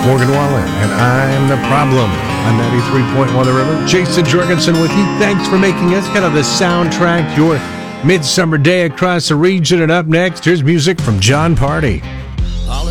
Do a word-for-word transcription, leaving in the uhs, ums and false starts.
Morgan Wallen, and I'm The Problem on ninety-three point one The River. Jason Jorgensen with you. Thanks for making us kind of the soundtrack to your midsummer day across the region. And up next, here's music from John Party.